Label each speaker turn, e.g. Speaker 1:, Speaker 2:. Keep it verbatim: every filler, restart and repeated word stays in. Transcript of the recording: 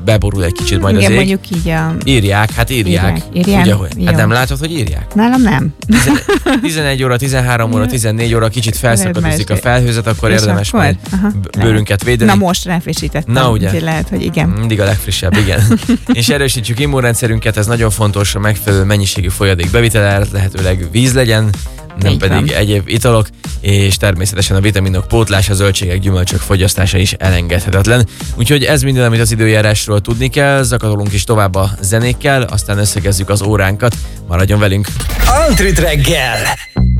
Speaker 1: beborul egy kicsit majd
Speaker 2: Igen,
Speaker 1: az ég.
Speaker 2: mondjuk így a...
Speaker 1: Írják, hát írják.
Speaker 2: Írják, írják.
Speaker 1: Ugye, hogy? Hát
Speaker 2: Jó.
Speaker 1: nem látod, hogy írják?
Speaker 2: Nálam nem.
Speaker 1: tizenegy óra, tizenhárom óra, tizennégy óra, kicsit felszakadozik a felhőzet, akkor
Speaker 2: És
Speaker 1: érdemes
Speaker 2: akkor?
Speaker 1: majd
Speaker 2: Aha,
Speaker 1: bőrünket védeni.
Speaker 2: Na most ráfrissítettem.
Speaker 1: Na, ugye?
Speaker 2: Úgyhogy lehet, hogy igen.
Speaker 1: Mindig a legfrissebb, igen. És erősítsük immunrendszerünket, ez nagyon fontos, a megfelelő mennyiségű folyadék bevitele, lehetőleg víz legyen, nem
Speaker 2: Így
Speaker 1: pedig
Speaker 2: van.
Speaker 1: egyéb italok, és természetesen a vitaminok pótlása, zöldségek, gyümölcsök fogyasztása is elengedhetetlen. Úgyhogy ez minden, amit az időjárásról tudni kell, zakatolunk is tovább a zenékkel, aztán összegezzük az óránkat. Maradjon velünk!
Speaker 3: Antrit reggel!